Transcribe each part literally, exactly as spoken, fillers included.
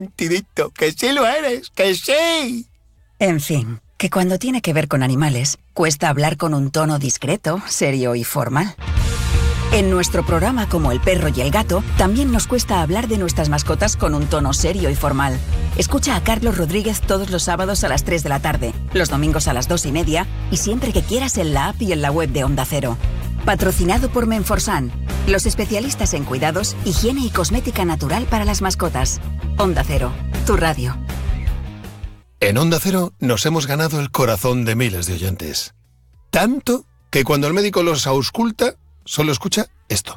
Tidito, que sí lo eres, que sí. En fin, que cuando tiene que ver con animales, cuesta hablar con un tono discreto, serio y formal. En nuestro programa Como el perro y el gato, también nos cuesta hablar de nuestras mascotas con un tono serio y formal. Escucha a Carlos Rodríguez todos los sábados a las tres de la tarde, los domingos a las dos y media y siempre que quieras en la app y en la web de Onda Cero. Patrocinado por Menforsan, los especialistas en cuidados, higiene y cosmética natural para las mascotas. Onda Cero, tu radio. En Onda Cero nos hemos ganado el corazón de miles de oyentes. Tanto que cuando el médico los ausculta, solo escucha esto.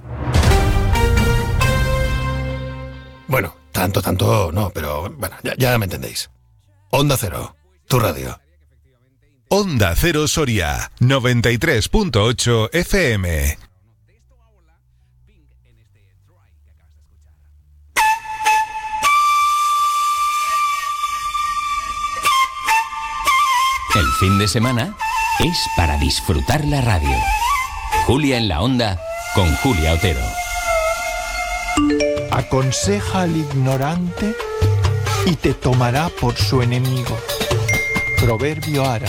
Bueno, tanto, tanto no, pero bueno, ya, ya me entendéis. Onda Cero, tu radio. Onda Cero Soria, noventa y tres punto ocho F M. El fin de semana es para disfrutar la radio. Julia en la Onda con Julia Otero. Aconseja al ignorante y te tomará por su enemigo. Proverbio árabe.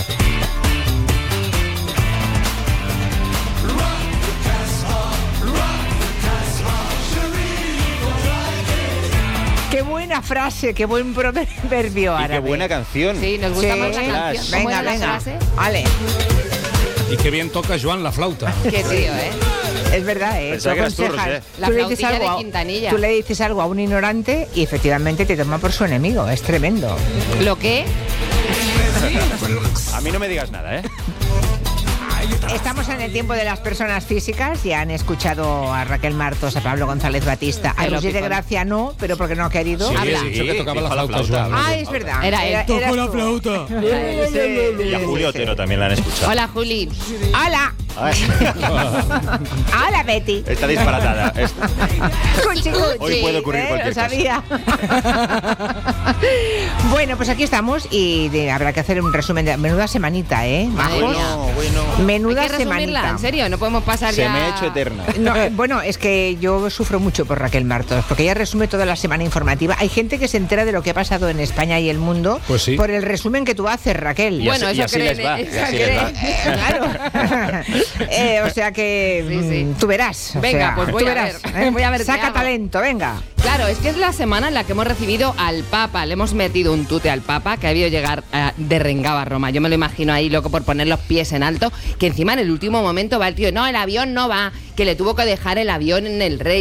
Qué buena frase, qué buen proverbio árabe. Y qué buena canción. Sí, nos gusta Sí. más la canción. ¿Cómo Venga, era la venga. frase? Vale. Y qué bien toca Joan la flauta. Qué tío, ¿eh? Es verdad, ¿eh? Pensaba Tú que eras tú, aconsejas- Roser. La tú le dices flautilla algo de a- Quintanilla. Tú le dices algo a un ignorante y efectivamente te toma por su enemigo. Es tremendo. ¿Lo qué? A mí no me digas nada, ¿eh? Estamos en el tiempo de las personas físicas. Ya han escuchado a Raquel Martos, a Pablo González Batista. A Pero Roger de picón. Gracia no, pero porque no ha querido. Sí, Habla. he dicho que tocaba la dijo la flauta, flauta. Joan. Ah, es verdad. Era él. Tocó Tocó la tú. flauta. Y a Julio Otero también la han escuchado. Hola, Juli. ¡Hola! Ay, ¡Hola, Betty! está disparatada. Es- Cuchi, cuchi. Hoy puede ocurrir ¿Eh? cualquier Lo sabía. Bueno, pues aquí estamos y de- habrá que hacer un resumen de menuda semanita, ¿eh? Madre Majos? mía. Bueno, bueno. Menuda Hay que resumirla, semanita. en serio, no podemos pasar Se ya... me ha hecho eterna. No, eh, bueno, es que yo sufro mucho por Raquel Martos, porque ella resume toda la semana informativa. Hay gente que se entera de lo que ha pasado en España y el mundo Pues sí. por el resumen que tú haces, Raquel. Y Bueno, así- y eso así creen, les va, y eso así les va. creen. Claro. Eh, o sea que Sí, sí. mm, tú verás. o Venga, sea, pues voy tú a verás, ver. ¿eh? Voy a ver qué Saca hago. talento, venga. Claro, es que es la semana en la que hemos recibido al Papa. Le hemos metido un tute al Papa que ha debido llegar eh, de Rengaba a Roma. Yo me lo imagino ahí loco por poner los pies en alto. Que encima en el último momento va el tío, no, el avión no va, que le tuvo que dejar el avión en el Rey.